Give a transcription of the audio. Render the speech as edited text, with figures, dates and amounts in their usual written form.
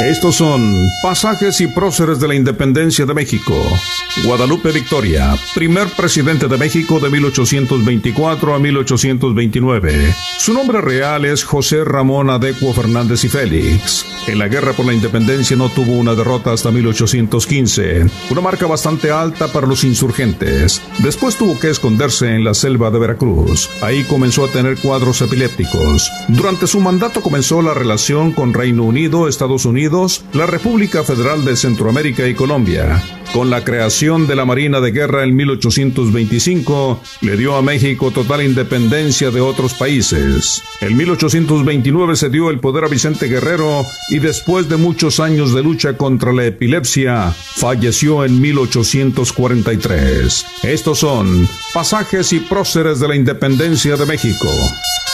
Estos son pasajes y próceres de la independencia de México. Guadalupe Victoria, primer presidente de México de 1824 a 1829. Su nombre real es José Ramón Adecuo Fernández y Félix. En la guerra por la independencia no tuvo una derrota hasta 1815, una marca bastante alta para los insurgentes. Después tuvo que esconderse en la selva de Veracruz. Ahí comenzó a tener cuadros epilépticos. Durante su mandato comenzó la relación con Reino Unido, Estados Unidos, la República Federal de Centroamérica y Colombia. Con la creación de la Marina de Guerra en 1825, le dio a México total independencia de otros países. En 1829 se dio el poder a Vicente Guerrero y después de muchos años de lucha contra la epilepsia, falleció en 1843. Estos son pasajes y próceres de la independencia de México.